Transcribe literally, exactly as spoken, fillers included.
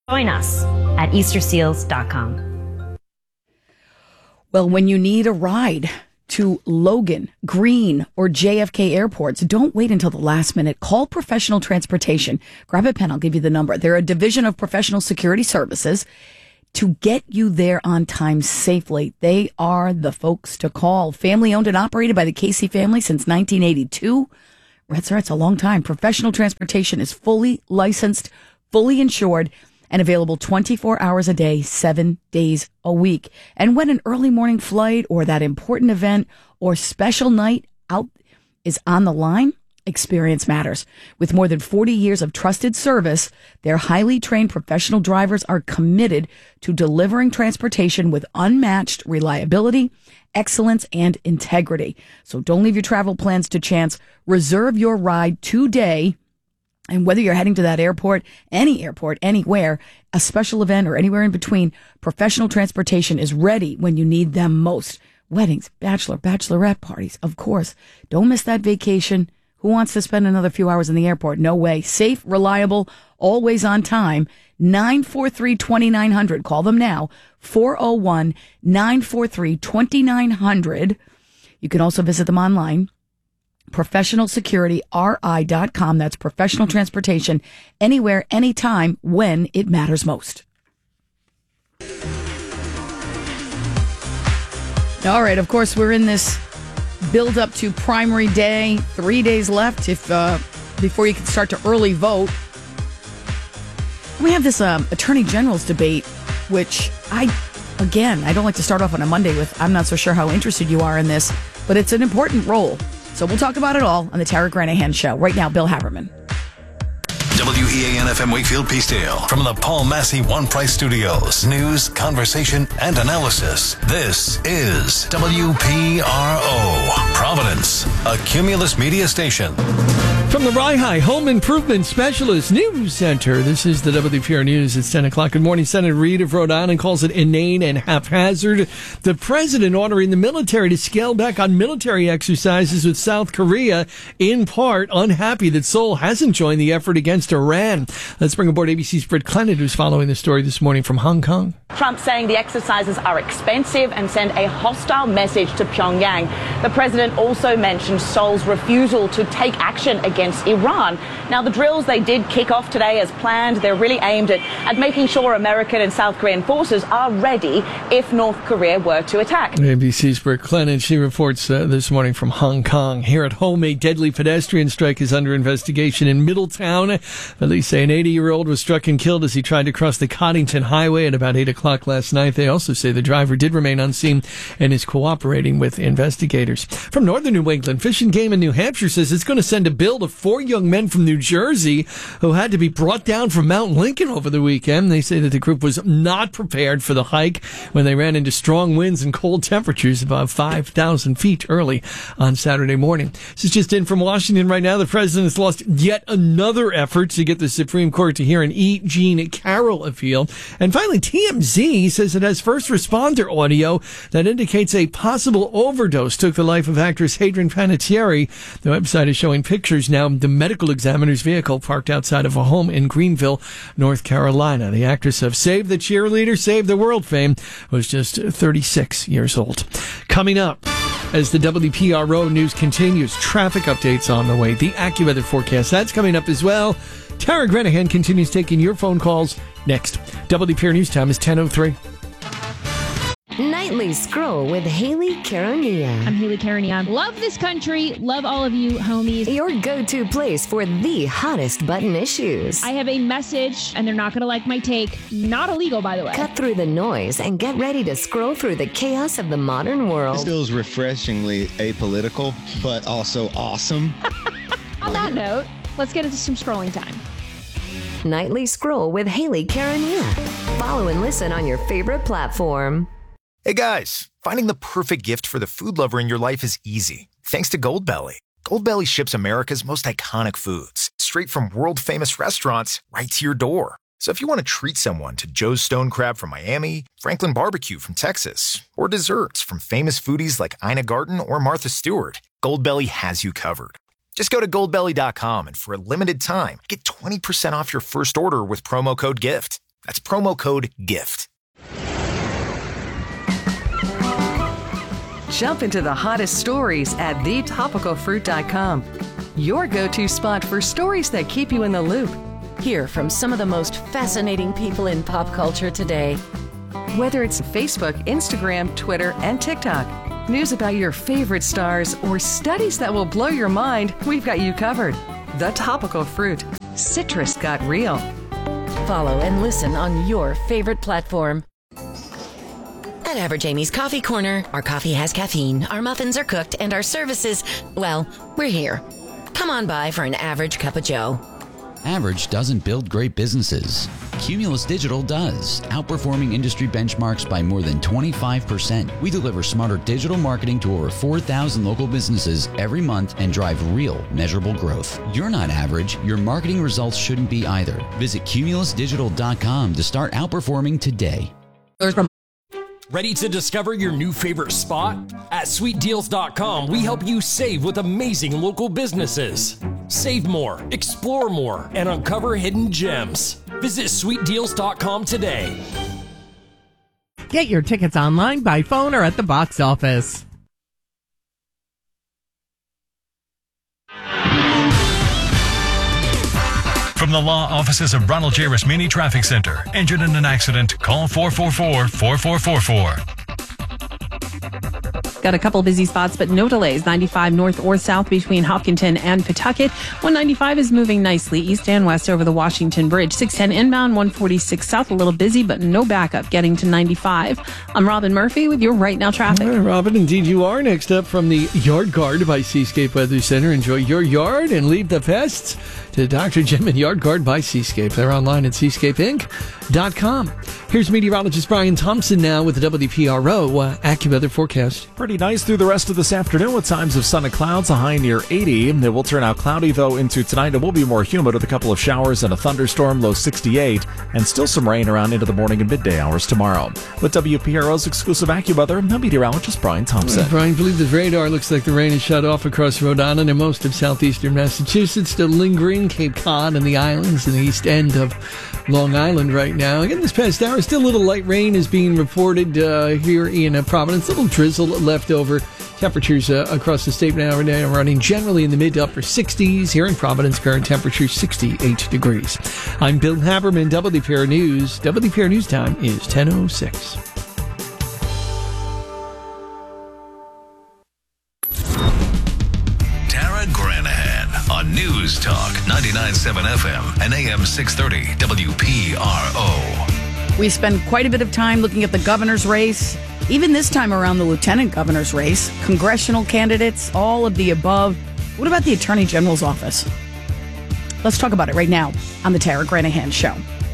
Join us at easter seals dot com. Well, when you need a ride to Logan, Green, or J F K airports, don't wait until the last minute. Call Professional Transportation. Grab a pen. I'll give you the number. They're a division of Professional Security Services to get you there on time safely. They are the folks to call. Family owned and operated by the Casey family since nineteen eighty-two. That's right. It's a long time. Professional Transportation is fully licensed, fully insured, and available twenty-four hours a day, seven days a week. And when an early morning flight or that important event or special night out is on the line, experience matters. With more than forty years of trusted service, their highly trained professional drivers are committed to delivering transportation with unmatched reliability, excellence, and integrity. So don't leave your travel plans to chance. Reserve your ride today. And whether you're heading to that airport, any airport, anywhere, a special event, or anywhere in between, Professional Transportation is ready when you need them most. Weddings, bachelor, bachelorette parties, of course. Don't miss that vacation. Who wants to spend another few hours in the airport? No way. Safe, reliable, always on time. nine four three, two nine zero zero. Call them now. four oh one, nine four three, two nine zero zero. You can also visit them online. professional security r i dot com. That's Professional Transportation. Anywhere, anytime, when it matters most. All right. Of course, we're in this build up to primary day. Three days left if uh, before you can start to early vote. We have this um, Attorney General's debate, which I, again, I don't like to start off on a Monday with, I'm not so sure how interested you are in this, but it's an important role. So we'll talk about it all on the Tara Granahan Show. Right now, Bill Haberman. W E A N F M Wakefield Peacedale from the Paul Massey One Price Studios. News, conversation, and analysis. This is W P R O, Providence, a Cumulus media station. From the Rye Home Improvement Specialist News Center, this is the W P R News. It's ten o'clock. Good morning. Senator Reid of Rhode Island calls it inane and haphazard. The president ordering the military to scale back on military exercises with South Korea, in part unhappy that Seoul hasn't joined the effort against Iran. Let's bring aboard A B C's Britt Clennon, who's following the story this morning from Hong Kong. Trump saying the exercises are expensive and send a hostile message to Pyongyang. The president also mentioned Seoul's refusal to take action against Iran. Now, the drills, they did kick off today as planned. They're really aimed at, at making sure American and South Korean forces are ready if North Korea were to attack. A B C's Britt Clennon, she reports uh, this morning from Hong Kong. Here at home, a deadly pedestrian strike is under investigation in Middletown. Police say an eighty-year-old was struck and killed as he tried to cross the Coddington Highway at about eight o'clock last night. They also say the driver did remain unseen and is cooperating with investigators. From northern New England, Fish and Game in New Hampshire says it's going to send a bill to four young men from New Jersey who had to be brought down from Mount Lincoln over the weekend. They say that the group was not prepared for the hike when they ran into strong winds and cold temperatures above five thousand feet early on Saturday morning. This is just in from Washington right now. The president has lost yet another effort to get the Supreme Court to hear an E. Jean Carroll appeal. And finally, T M Z says it has first responder audio that indicates a possible overdose took the life of actress Hadrian Panettiere. The website is showing pictures now of the medical examiner's vehicle parked outside of a home in Greenville, North Carolina. The actress of Save the Cheerleader, Save the World fame was just thirty-six years old. Coming up, as the W P R O news continues, traffic updates on the way. The AccuWeather forecast, that's coming up as well. Tara Granahan continues taking your phone calls next. W P R News time is ten oh three. Nightly Scroll with Haley Caronia. I'm Haley Caronia. Love this country. Love all of you, homies. Your go-to place for the hottest button issues. I have a message, and they're not going to like my take. Not illegal, by the way. Cut through the noise and get ready to scroll through the chaos of the modern world. This feels refreshingly apolitical, but also awesome. On that note, let's get into some scrolling time. Nightly Scroll with Haley Caronia. Follow and listen on your favorite platform. Hey guys, finding the perfect gift for the food lover in your life is easy. Thanks to Goldbelly. Goldbelly ships America's most iconic foods straight from world-famous restaurants right to your door. So if you want to treat someone to Joe's Stone Crab from Miami, Franklin Barbecue from Texas, or desserts from famous foodies like Ina Garten or Martha Stewart, Goldbelly has you covered. Just go to goldbelly dot com and for a limited time, get twenty percent off your first order with promo code GIFT. That's promo code GIFT. Jump into the hottest stories at the topical fruit dot com. Your go-to spot for stories that keep you in the loop. Hear from some of the most fascinating people in pop culture today. Whether it's Facebook, Instagram, Twitter, and TikTok, news about your favorite stars, or studies that will blow your mind, we've got you covered. The Topical Fruit. Citrus got real. Follow and listen on your favorite platform. At Average Amy's Coffee Corner, our coffee has caffeine, our muffins are cooked, and our services, well, we're here. Come on by for an average cup of joe. Average doesn't build great businesses. Cumulus Digital does, outperforming industry benchmarks by more than twenty-five percent. We deliver smarter digital marketing to over four thousand local businesses every month and drive real, measurable growth. You're not average. Your marketing results shouldn't be either. Visit cumulus digital dot com to start outperforming today. Ready to discover your new favorite spot? At sweet deals dot com, we help you save with amazing local businesses. Save more, explore more, and uncover hidden gems. Visit sweet deals dot com today. Get your tickets online, by phone, or at the box office. From the law offices of Ronald J. Rasmini Traffic Center. Injured in an accident? Call four four four, four four four four. Got a couple busy spots, but no delays. ninety-five north or south between Hopkinton and Pawtucket. one ninety-five is moving nicely east and west over the Washington Bridge. six ten inbound, one forty-six south, a little busy, but no backup getting to ninety-five. I'm Robin Murphy with your Right Now traffic. Right, Robin, indeed you are. Next up from the Yard Guard by Seascape Weather Center. Enjoy your yard and leave the pests to Doctor Jim and Yard Guard by Seascape. They're online at seascape inc dot com. Here's meteorologist Brian Thompson now with the W P R O uh, AccuWeather forecast. Pretty nice through the rest of this afternoon with times of sun and clouds, a high near eighty. It will turn out cloudy, though, into tonight. It will be more humid with a couple of showers and a thunderstorm, low sixty-eight, and still some rain around into the morning and midday hours tomorrow. With W P R O's exclusive AccuWeather, I'm meteorologist Brian Thompson. Right, Brian, I believe the radar looks like the rain is shut off across Rhode Island and most of southeastern Massachusetts, still lingering Cape Cod and the islands and the east end of Long Island right now. Again, this past hour, still a little light rain is being reported uh, here in uh, Providence. A little drizzle left over. Temperatures uh, across the state now are running generally in the mid to upper sixties. Here in Providence, current temperature sixty-eight degrees. I'm Bill Haberman, W P R News. W P R News time is ten oh six. Tara Granahan on News Talk ninety-nine point seven F M and A M six thirty W P R O. We spend quite a bit of time looking at the governor's race, even this time around the lieutenant governor's race, congressional candidates, all of the above. What about the attorney general's office? Let's talk about it right now on the Tara Granahan Show.